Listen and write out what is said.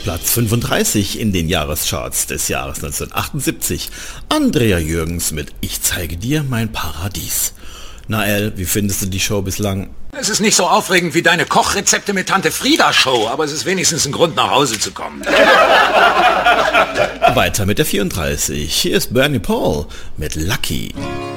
Platz 35 in den Jahrescharts des Jahres 1978. Andrea Jürgens mit Ich zeige dir mein Paradies. Nael, wie findest du die Show bislang? Es ist nicht so aufregend wie deine Kochrezepte mit Tante Frieda Show, aber es ist wenigstens ein Grund, nach Hause zu kommen. Weiter mit der 34. Hier ist Bernie Paul mit Lucky.